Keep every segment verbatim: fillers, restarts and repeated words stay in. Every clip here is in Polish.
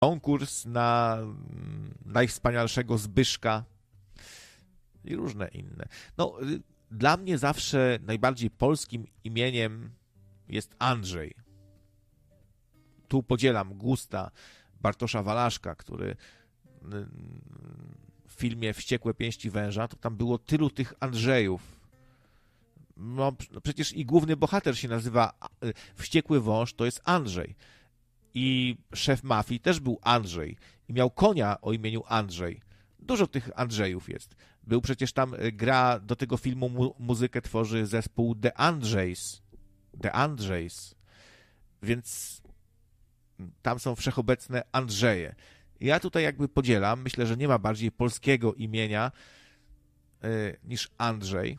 konkurs na najwspanialszego Zbyszka i różne inne. No, dla mnie zawsze najbardziej polskim imieniem jest Andrzej. Tu podzielam gusta Bartosza Walaszka, który w filmie Wściekłe pięści węża, to tam było tylu tych Andrzejów. No, przecież i główny bohater się nazywa Wściekły wąż, to jest Andrzej. I szef mafii też był Andrzej. I miał konia o imieniu Andrzej. Dużo tych Andrzejów jest. Był przecież tam, gra do tego filmu, mu, muzykę tworzy zespół The Andrzejs. The Andrzejs. Więc tam są wszechobecne Andrzeje. Ja tutaj jakby podzielam. Myślę, że nie ma bardziej polskiego imienia yy, niż Andrzej.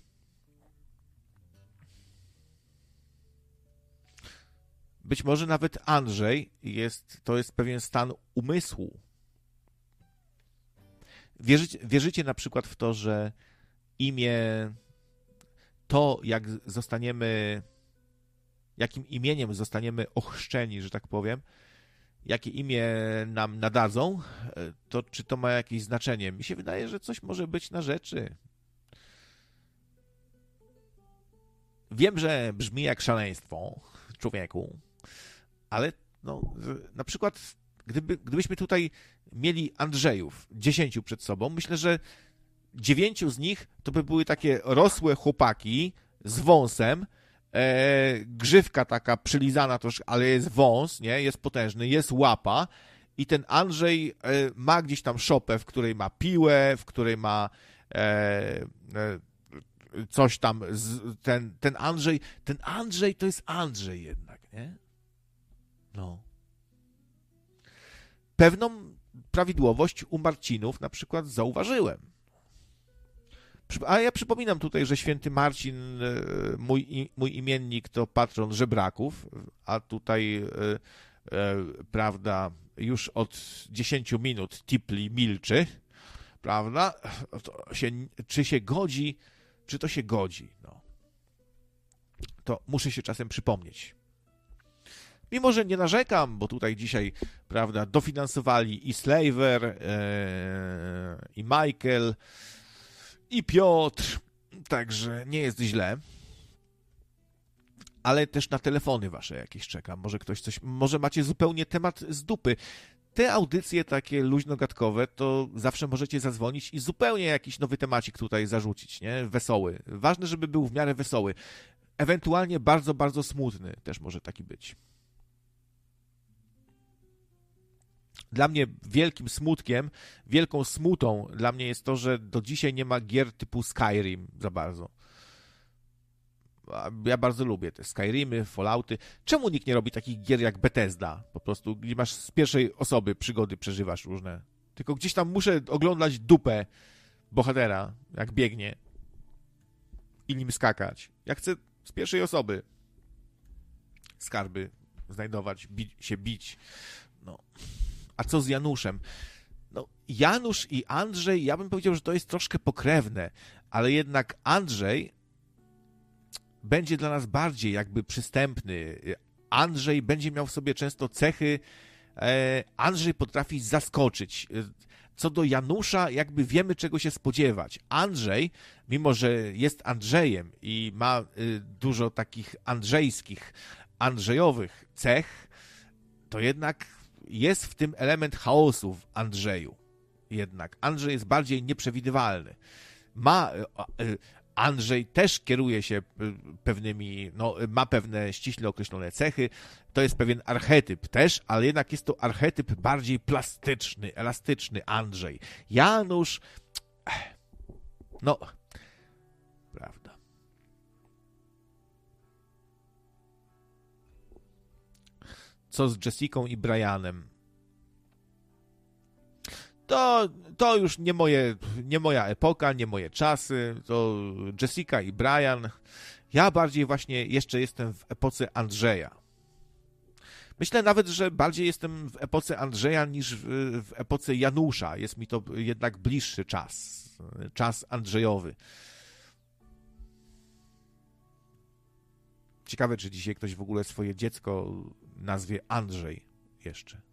Być może nawet Andrzej jest, to jest pewien stan umysłu. Wierzycie, wierzycie na przykład w to, że imię, to jak zostaniemy, jakim imieniem zostaniemy ochrzczeni, że tak powiem, jakie imię nam nadadzą, to czy to ma jakieś znaczenie? Mi się wydaje, że coś może być na rzeczy. Wiem, że brzmi jak szaleństwo, człowieku, ale no, na przykład gdyby, gdybyśmy tutaj mieli Andrzejów, dziesięciu przed sobą, myślę, że dziewięciu z nich to by były takie rosłe chłopaki z wąsem, e, grzywka taka przylizana troszkę, ale jest wąs, nie? Jest potężny, jest łapa i ten Andrzej e, ma gdzieś tam szopę, w której ma piłę, w której ma e, e, coś tam, z, ten, ten Andrzej, ten Andrzej to jest Andrzej jednak, nie? No. Pewną prawidłowość u Marcinów na przykład zauważyłem. A ja przypominam tutaj, że święty Marcin, mój, mój imiennik, to patron żebraków, a tutaj, prawda, już od dziesięciu minut Tipli milczy, prawda? To się, czy się godzi, czy to się godzi? No. To muszę się czasem przypomnieć. Mimo, że nie narzekam, bo tutaj dzisiaj, prawda, dofinansowali i Slaver, e, i Michael, i Piotr, także nie jest źle. Ale też na telefony wasze jakieś czekam. Może ktoś coś, może macie zupełnie temat z dupy. Te audycje takie luźno-gadkowe, to zawsze możecie zadzwonić i zupełnie jakiś nowy temacik tutaj zarzucić, nie? Wesoły. Ważne, żeby był w miarę wesoły. Ewentualnie bardzo, bardzo smutny też może taki być. Dla mnie wielkim smutkiem, wielką smutą dla mnie jest to, że do dzisiaj nie ma gier typu Skyrim za bardzo. Ja bardzo lubię te Skyrimy, Fallouty. Czemu nikt nie robi takich gier jak Bethesda? Po prostu, gdzie masz z pierwszej osoby przygody, przeżywasz różne. Tylko gdzieś tam muszę oglądać dupę bohatera, jak biegnie i nim skakać. Ja chcę z pierwszej osoby skarby znajdować, bi- się bić. No. A co z Januszem? No, Janusz i Andrzej, ja bym powiedział, że to jest troszkę pokrewne, ale jednak Andrzej będzie dla nas bardziej jakby przystępny. Andrzej będzie miał w sobie często cechy. Andrzej potrafi zaskoczyć. Co do Janusza, jakby wiemy, czego się spodziewać. Andrzej, mimo że jest Andrzejem i ma dużo takich andrzejskich, andrzejowych cech, to jednak jest w tym element chaosu w Andrzeju. Jednak Andrzej jest bardziej nieprzewidywalny. Ma, Andrzej też kieruje się pewnymi, no, ma pewne ściśle określone cechy. To jest pewien archetyp też, ale jednak jest to archetyp bardziej plastyczny, elastyczny Andrzej. Janusz, no, prawda. Co z Jessicą i Brianem? To, to już nie, moje, nie moja epoka, nie moje czasy. To Jessica i Brian. Ja bardziej właśnie jeszcze jestem w epoce Andrzeja. Myślę nawet, że bardziej jestem w epoce Andrzeja niż w, w epoce Janusza. Jest mi to jednak bliższy czas. Czas Andrzejowy. Ciekawe, czy dzisiaj ktoś w ogóle swoje dziecko nazwie Andrzej jeszcze.